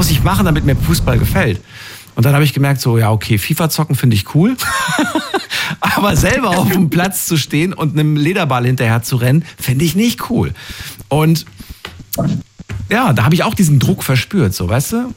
muss ich machen, damit mir Fußball gefällt? Und dann habe ich gemerkt, so, ja, okay, FIFA zocken finde ich cool. Aber selber auf dem Platz zu stehen und einem Lederball hinterher zu rennen, finde ich nicht cool. Und ja, da habe ich auch diesen Druck verspürt, so, weißt du?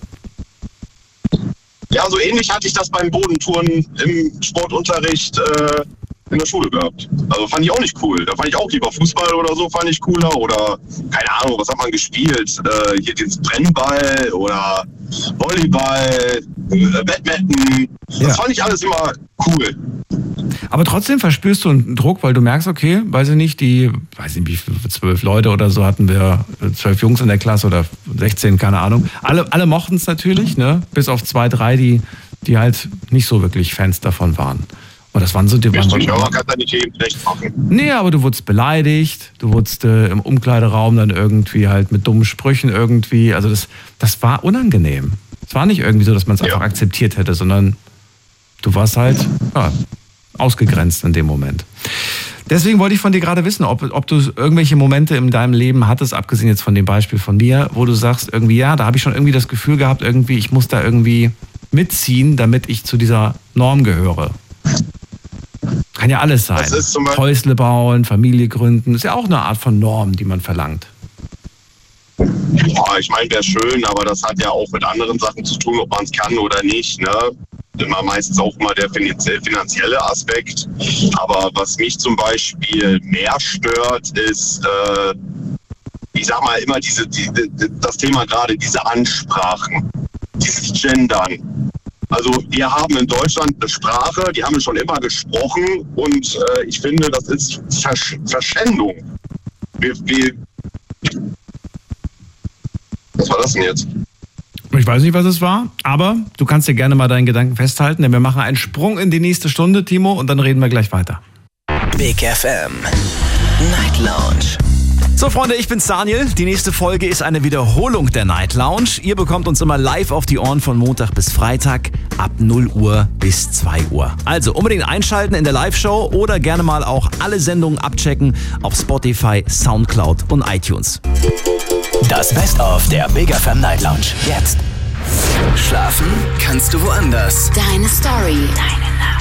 Ja, so ähnlich hatte ich das beim Bodenturnen im Sportunterricht in der Schule gehabt. Also fand ich auch nicht cool. Da fand ich auch lieber Fußball oder so, fand ich cooler. Oder, keine Ahnung, was hat man gespielt? Hier dieses Brennball oder Volleyball, Badminton. Das fand ich alles immer cool. Aber trotzdem verspürst du einen Druck, weil du merkst, okay, weiß ich nicht, wie viele, 12 Leute oder so hatten wir, 12 Jungs in der Klasse oder 16, keine Ahnung. Alle mochten es natürlich, ne? Bis auf 2, 3, die halt nicht so wirklich Fans davon waren. Und das waren so die. Man kann da nicht jedem recht machen. Nee, aber du wurdest beleidigt, du wurdest im Umkleideraum dann irgendwie halt mit dummen Sprüchen irgendwie. Also das war unangenehm. Es war nicht irgendwie so, dass man es einfach akzeptiert hätte, sondern du warst halt ausgegrenzt in dem Moment. Deswegen wollte ich von dir gerade wissen, ob du irgendwelche Momente in deinem Leben hattest, abgesehen jetzt von dem Beispiel von mir, wo du sagst, irgendwie, ja, da habe ich schon irgendwie das Gefühl gehabt, irgendwie, ich muss da irgendwie mitziehen, damit ich zu dieser Norm gehöre. Kann ja alles sein. Häusle bauen, Familie gründen, ist ja auch eine Art von Norm, die man verlangt. Ja, ich meine, wäre schön, aber das hat ja auch mit anderen Sachen zu tun, ob man es kann oder nicht, ne? Immer meistens auch mal der finanzielle Aspekt. Aber was mich zum Beispiel mehr stört, ist, ich sag mal immer das Thema gerade diese Ansprachen, dieses Gendern. Also wir haben in Deutschland eine Sprache, die haben wir schon immer gesprochen und ich finde, das ist Verschwendung. Was war das denn jetzt? Ich weiß nicht, was es war, aber du kannst dir gerne mal deinen Gedanken festhalten, denn wir machen einen Sprung in die nächste Stunde, Timo, und dann reden wir gleich weiter. Big FM Night Lounge. So Freunde, ich bin's Daniel. Die nächste Folge ist eine Wiederholung der Night Lounge. Ihr bekommt uns immer live auf die Ohren von Montag bis Freitag ab 0 Uhr bis 2 Uhr. Also unbedingt einschalten in der Live-Show oder gerne mal auch alle Sendungen abchecken auf Spotify, Soundcloud und iTunes. Das Best-of der Big FM Night Lounge. Jetzt. Schlafen kannst du woanders. Deine Story. Deine